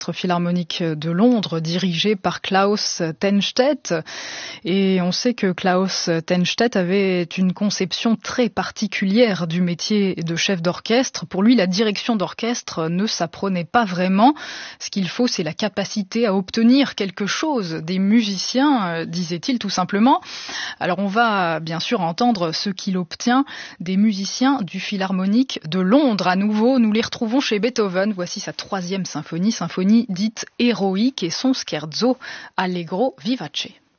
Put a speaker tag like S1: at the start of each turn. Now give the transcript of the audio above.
S1: Philharmonique de Londres, dirigé par Klaus Tennstedt. Et on sait que Klaus Tennstedt avait une conception très particulière du métier de chef d'orchestre. Pour lui, la direction d'orchestre ne s'apprenait pas vraiment. Ce qu'il faut, c'est la capacité à obtenir quelque chose des musiciens, disait-il tout simplement. Alors on va bien sûr entendre ce qu'il obtient des musiciens du Philharmonique de Londres. À nouveau, nous les retrouvons chez Beethoven. Voici sa 3e symphonie dite héroïque et son scherzo Allegro vivace.